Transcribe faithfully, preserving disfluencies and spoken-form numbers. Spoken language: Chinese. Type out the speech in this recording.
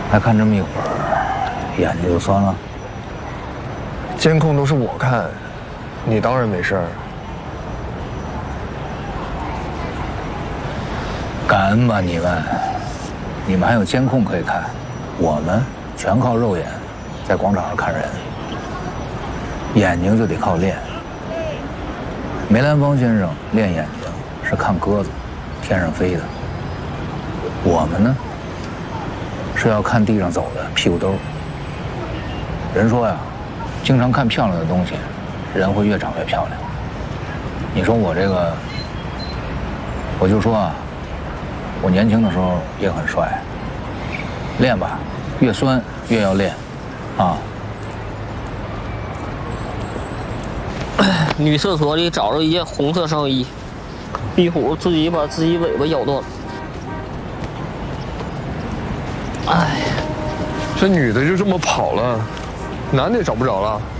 还看这么一会儿，眼睛就酸了。 监控都是我看，你当然没事儿。 感恩吧你们，你们还有监控可以看，我们全靠肉眼，在广场上看人，眼睛就得靠练。梅兰芳先生练眼睛是看鸽子，天上飞的。我们呢，是要看地上走的屁股兜。人说呀，经常看漂亮的东西，人会越长越漂亮。你说我这个，我就说啊，我年轻的时候也很帅。练吧，越酸越要练，啊。 女厕所里找着一件红色上衣，壁虎自己把自己尾巴咬断了。哎， 这女的就这么跑了，男的也找不着了。